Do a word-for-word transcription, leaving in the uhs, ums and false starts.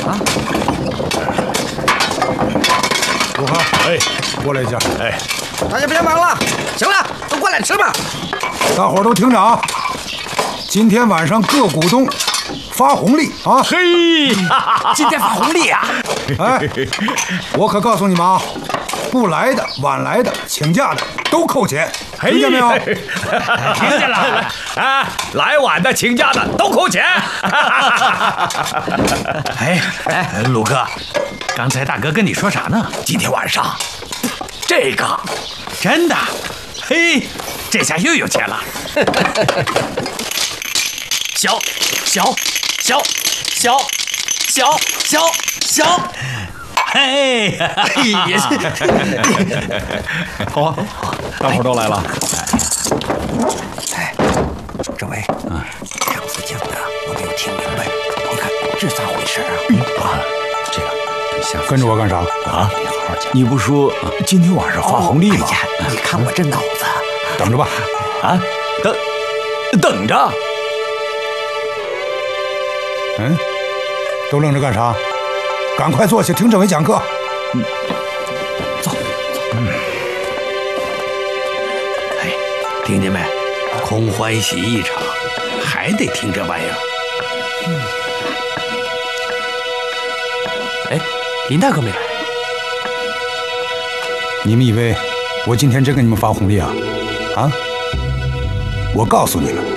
啊！ 陆康， 哎， 过来一下。 哎， 大家别忙了，行了，都过来吃吧。 大伙儿都听着啊！今天晚上各股东发红利啊！ 嘿， 今天发红利啊！ 哎，我可告诉你们啊，不来的、晚来的、请假的都扣钱，听见没有？ 听见了啊！来晚的、请假的都扣钱。 哎哎，鲁哥，刚才大哥跟你说啥呢？ 今天晚上，这个真的？嘿，这下又有钱了。 小小小小小小小， 嘿， 也是。 好啊，大伙儿都来了。 哎，政委，嗯，上次讲的我没有听明白，你看这咋回事啊？啊，这个下次跟着我干啥？ 啊， 你好好讲。 你不说今天晚上发红利吗？ 哎呀，你看我这脑子， 等着吧。 啊，等等着。 嗯，都愣着干啥？赶快坐下听政委讲课。 嗯， 走。 嗯。 哎，听见没？空欢喜一场，还得听这玩意儿。 嗯。哎，林大哥没来。 你们以为我今天真给你们发红利啊？啊！我告诉你们。